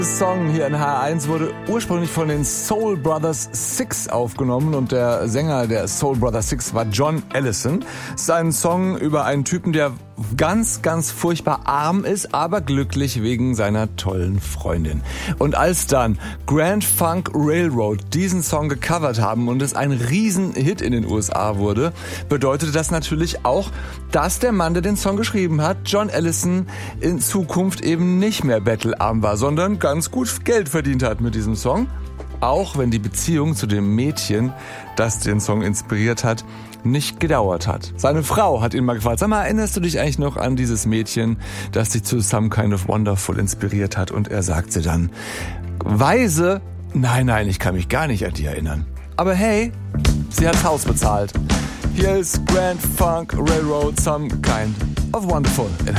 Song hier in H1 wurde ursprünglich von den Soul Brothers Six aufgenommen und der Sänger der Soul Brothers Six war John Ellison. Es ist ein Song über einen Typen, der ganz, ganz furchtbar arm ist, aber glücklich wegen seiner tollen Freundin. Und als dann Grand Funk Railroad diesen Song gecovert haben und es ein Riesenhit in den USA wurde, bedeutete das natürlich auch, dass der Mann, der den Song geschrieben hat, John Ellison, in Zukunft eben nicht mehr bettelarm war, sondern ganz gut Geld verdient hat mit diesem Song. Auch wenn die Beziehung zu dem Mädchen, das den Song inspiriert hat, nicht gedauert hat. Seine Frau hat ihn mal gefragt, sag mal, erinnerst du dich eigentlich noch an dieses Mädchen, das dich zu Some Kind of Wonderful inspiriert hat? Und er sagte dann, weise, nein, ich kann mich gar nicht an die erinnern. Aber hey, sie hat's Haus bezahlt. Hier ist Grand Funk Railroad, Some Kind of Wonderful in